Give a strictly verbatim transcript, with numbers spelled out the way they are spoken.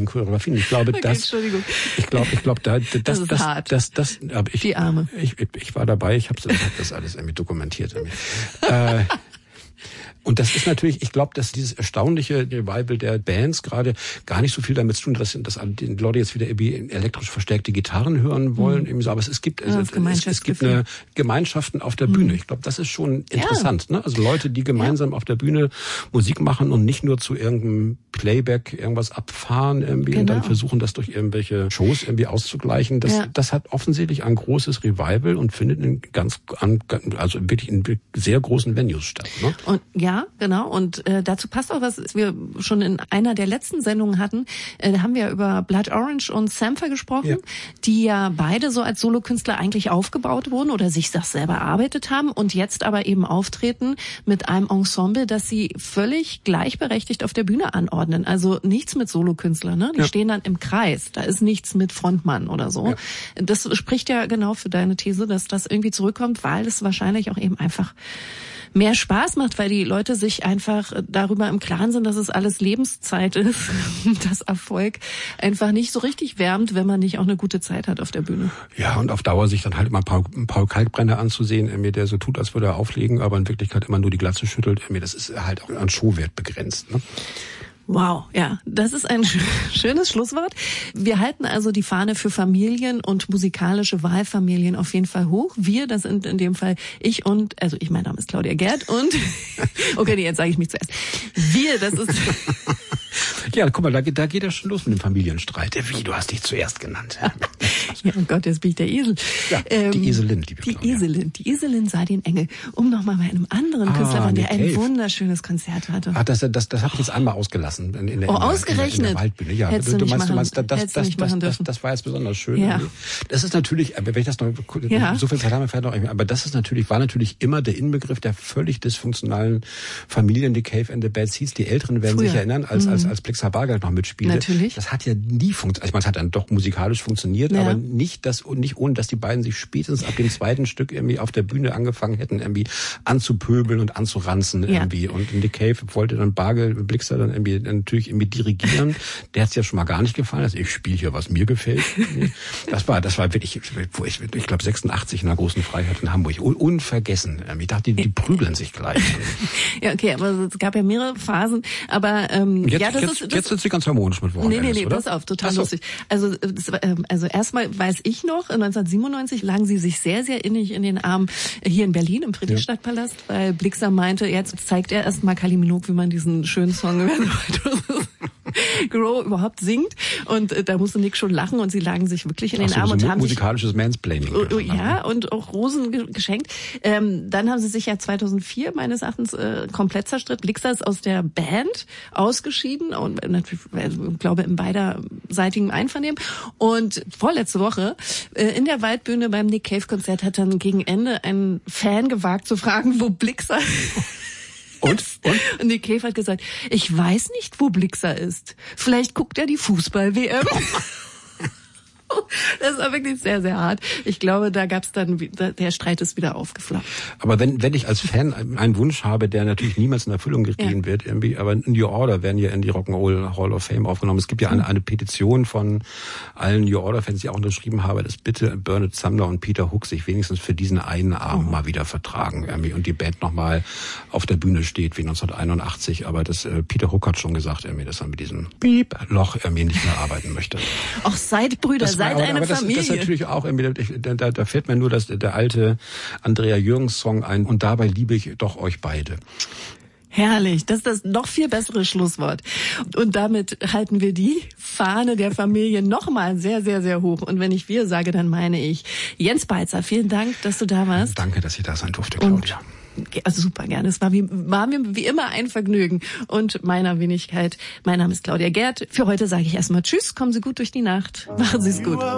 den Choreografien. Ich glaube, okay, das, Entschuldigung. ich glaube, ich glaube, da, das, das ist das, hart. das, das, das aber ich, die Arme. Ich, ich, ich war dabei, ich habe hab das alles irgendwie dokumentiert. Irgendwie. äh, Und das ist natürlich, ich glaube, dass dieses erstaunliche Revival der Bands gerade gar nicht so viel damit zu tun hat, dass, dass die Leute jetzt wieder irgendwie elektrisch verstärkte Gitarren hören wollen. Mhm. Aber es, es gibt, ja, es, es, es gibt eine Gemeinschaften auf der Bühne. Mhm. Ich glaube, das ist schon interessant. Ja. Ne? Also Leute, die gemeinsam ja. auf der Bühne Musik machen und nicht nur zu irgendeinem Playback irgendwas abfahren irgendwie genau. und dann versuchen, das durch irgendwelche Shows irgendwie auszugleichen. Das, ja. das hat offensichtlich ein großes Revival und findet in ganz, also wirklich in sehr großen Venues statt. Ne? Und ja, genau. Und äh, dazu passt auch, was wir schon in einer der letzten Sendungen hatten. Äh, da haben wir über Blood Orange und Sampha gesprochen, ja. die ja beide so als Solokünstler eigentlich aufgebaut wurden oder sich das selber erarbeitet haben und jetzt aber eben auftreten mit einem Ensemble, das sie völlig gleichberechtigt auf der Bühne anordnen. Also nichts mit Solokünstlern, ne? Die ja. stehen dann im Kreis. Da ist nichts mit Frontmann oder so. Ja. Das spricht ja genau für deine These, dass das irgendwie zurückkommt, weil es wahrscheinlich auch eben einfach mehr Spaß macht, weil die Leute sich einfach darüber im Klaren sind, dass es alles Lebenszeit ist, dass Erfolg einfach nicht so richtig wärmt, wenn man nicht auch eine gute Zeit hat auf der Bühne. Ja, und auf Dauer sich dann halt immer Paul, Paul Kalkbrenner anzusehen, der so tut, als würde er auflegen, aber in Wirklichkeit immer nur die Glatze schüttelt, das ist halt auch an Showwert begrenzt, ne? Wow, ja, das ist ein schönes Schlusswort. Wir halten also die Fahne für Familien und musikalische Wahlfamilien auf jeden Fall hoch. Wir, das sind in dem Fall ich und, also ich, mein Name ist Claudia Gerd und, okay, nee, jetzt sage ich mich zuerst. Wir, das ist... Ja, guck mal, da, da geht ja schon los mit dem Familienstreit. Wie, du hast dich zuerst genannt. Ja, oh Gott, jetzt bin ich der Esel. Ja, ähm, die Eselin, liebe Die Claudia. Eselin, die Eselin sah den Engel. Um nochmal bei einem anderen Ah, Künstler war, der Nick ein Cave. wunderschönes Konzert hatte. Ah, das, das, das habe ich jetzt einmal ausgelassen. In, in der, Oh, in der, ausgerechnet? In der, in der Waldbühne. Ja, Hättest du, du du nicht meinst, du machen- meinst, das, das, hättest du das, nicht das, machen das, dürfen. das war jetzt besonders schön. Ja. Das ist natürlich, wenn ich das noch, Ja. so viel Zeit haben wir vielleicht noch, aber das ist natürlich, war natürlich immer der Inbegriff der völlig dysfunktionalen Familien, die Cave and the Bad Seeds. Die Älteren werden Früher. sich erinnern, als, Mhm. als, als Blixer Bargeld noch mitspielte. Natürlich. Das hat ja nie funktioniert. Also ich meine, es hat dann doch musikalisch funktioniert, Ja. aber nicht, dass, nicht ohne, dass die beiden sich spätestens ab dem zweiten Stück irgendwie auf der Bühne angefangen hätten, irgendwie anzupöbeln und anzuranzen Ja. irgendwie. Und Nick Cave wollte dann Bargel, Blixer dann irgendwie natürlich irgendwie dirigieren. Der hat es ja schon mal gar nicht gefallen. Also ich spiele hier, was mir gefällt. Das war, das war wirklich, wo ich, ich glaube sechsundachtzig in der großen Freiheit in Hamburg. Un- Unvergessen. Ich dachte, die, die prügeln sich gleich. Ja, okay, aber es gab ja mehrere Phasen. Aber ähm, Jetzt, ja, das jetzt, ist das, jetzt sind sie ganz harmonisch mit Nee, Wochenendes, nee, nee, oder? pass auf, total Ach so. lustig. Also, das, war, ähm, also erstmal weiß ich noch, neunzehnhundertsiebenundneunzig lagen sie sich sehr, sehr innig in den Armen hier in Berlin im Friedrichstadtpalast, weil Blixer meinte, jetzt zeigt er erst mal Kylie Minogue, wie man diesen schönen Song Grow überhaupt singt. Und äh, da musste Nick schon lachen und sie lagen sich wirklich in den Ach so, Armen so und mu- haben sich musikalisches Mansplaining. Oh, oh, ja, und auch Rosen ge- geschenkt. Ähm, dann haben sie sich ja zweitausendvier meines Erachtens äh, komplett zerstritten. Blixer ist aus der Band ausgeschieden und äh, natürlich, also, ich glaube, im beiderseitigen Einvernehmen. Und vorletzte Woche äh, in der Waldbühne beim Nick Cave Konzert hat dann gegen Ende ein Fan gewagt zu fragen, wo Blixer Und? Und? Und Nick Cave hat gesagt, ich weiß nicht, wo Blixer ist. Vielleicht guckt er die Fußball-W M. Das war wirklich sehr, sehr hart. Ich glaube, da gab's dann, der Streit ist wieder aufgeflammt. Aber wenn, wenn ich als Fan einen Wunsch habe, der natürlich niemals in Erfüllung gehen Ja. wird, irgendwie, aber New Order werden ja in die Rock'n'Roll Hall of Fame aufgenommen. Es gibt ja eine, eine Petition von allen New Order-Fans, die auch unterschrieben haben, dass bitte Bernard Sumner und Peter Hook sich wenigstens für diesen einen Abend oh. mal wieder vertragen, irgendwie, und die Band nochmal auf der Bühne steht, wie neunzehnhunderteinundachtzig. Aber das, äh, Peter Hook hat schon gesagt, irgendwie, dass er mit diesem Piep-Loch irgendwie nicht mehr arbeiten möchte. Ach, seid Brüder, Das war, seid aber, eine aber das, Familie. das natürlich auch irgendwie, da, da, da fällt mir nur das, der alte Andrea Jürgens Song ein, und dabei liebe ich doch euch beide. Herrlich, das ist das noch viel bessere Schlusswort. Und damit halten wir die Fahne der Familie nochmal sehr, sehr, sehr hoch. Und wenn ich wir sage, dann meine ich Jens Balzer. Vielen Dank, dass du da warst. Danke, dass ich da sein durfte, Claudia. Und Also super gerne. Es war, wie, war mir wie immer ein Vergnügen. Und meiner Wenigkeit, mein Name ist Claudia Gerd. Für heute sage ich erstmal Tschüss, kommen Sie gut durch die Nacht. Machen Sie es gut.